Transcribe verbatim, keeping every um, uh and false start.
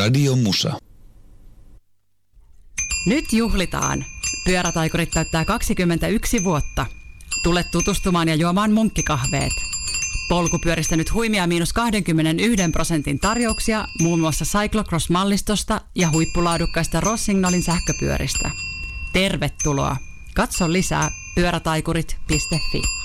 Radio Musa. Nyt juhlitaan. Pyörätaikurit täyttää kaksikymmentäyksi vuotta. Tule tutustumaan ja juomaan munkkikahveet. Polkupyöristä nyt huimia miinus kaksikymmentäyksi prosentin tarjouksia muun muassa Cyclocross-mallistosta ja huippulaadukkaista Rossignolin sähköpyöristä. Tervetuloa! Katso lisää pyörätaikurit piste fi.